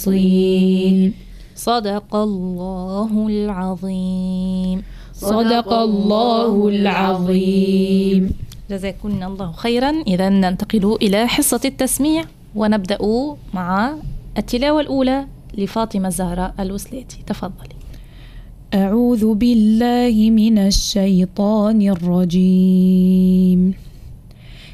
الصين. صدق الله العظيم. صدق الله العظيم. جزاكم الله خيرا. إذا ننتقل إلى حصة التسميع ونبدأ مع التلاوة الأولى لفاطمة الزهراء الوسليتي. تفضلي. أعوذ بالله من الشيطان الرجيم.